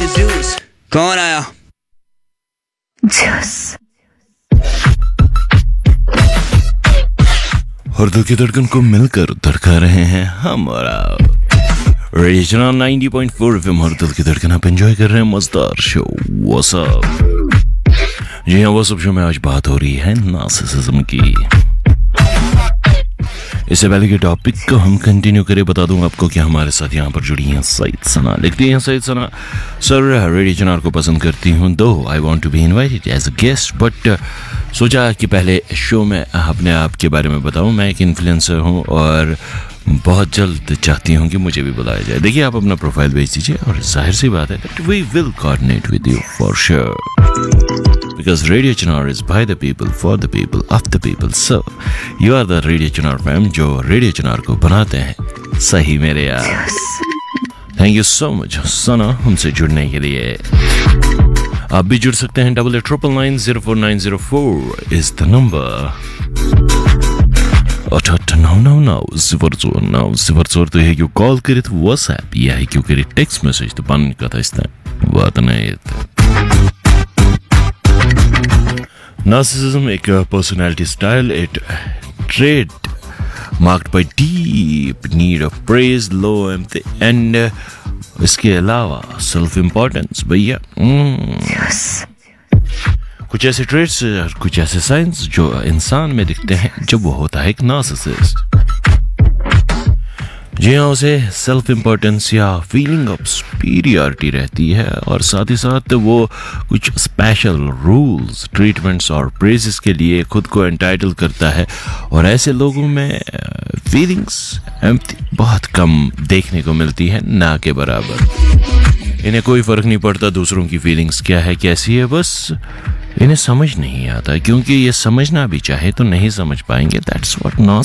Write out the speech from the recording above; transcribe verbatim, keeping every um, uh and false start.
Juice कौन आया juice और दिल की धड़कन को मिलकर धड़का रहे हैं हमारा radio ninety point four FM और दिल की धड़कन आप एंजॉय कर रहे हैं मजेदार शो व्हाट्स अप। जी हाँ, व्हाट्स अप शो में आज बात हो रही है नार्सिसिज्म की। इससे पहले के टॉपिक को हम कंटिन्यू करें, बता दूं आपको कि हमारे साथ यहाँ पर जुड़ी हैं सईद सना। लिखती हैं सईद सना, सर रेडियो चनार को पसंद करती हूँ, दो I want to be invited as a guest, but सोचा कि पहले शो में अपने आप के बारे में बताऊं। मैं एक इन्फ्लुएंसर हूं और बहुत जल्द चाहती हूं कि मुझे भी बुलाया जाए। देखिए, आप अपना प्रोफाइल भेज दीजिए और जाहिर सी बात है that we will coordinate with you for sure, because radio चनार is by the people for the people of the people. So you are the radio चनार फैम जो रेडियो चनार को बनाते हैं सही मेरे यार। थैंक यू सो मच सना हमसे जुड़ने के लिए। आप भी जुड़ सकते हैं, double eight triple nine zero four nine zero four is the number. Now now now सिफर चोर नाउ सिफर चोर तो है क्यों कॉल करे तो व्हाट्सएप या है क्यों करे टेक्स्ट मैसेज तो पानी का था इसने बात नहीं। नार्सिसिज्म एक personality style, it trade marked by deep need of praise, low empathy and uh, इसके अलावा सेल्फ इम्पोर्टेंस। भैया कुछ ऐसे ट्रेड्स और कुछ ऐसे साइंस जो इंसान में दिखते हैं जब वो होता है एक नार्सिसिस्ट। जी हाँ, उसे सेल्फ इम्पोर्टेंस या फीलिंग ऑफ सुपीरियरिटी रहती है और साथ ही साथ वो कुछ स्पेशल रूल्स, ट्रीटमेंट्स और प्रेजेस के लिए खुद को एंटाइटल करता है। और ऐसे लोगों में फीलिंग्स एम्पैथी बहुत कम देखने को मिलती है, ना के बराबर। इन्हें कोई फर्क नहीं पड़ता दूसरों की फीलिंग्स क्या है कैसी है, बस इन्हें समझ नहीं आता, क्योंकि ये समझना भी चाहे तो नहीं समझ पाएंगे। That's what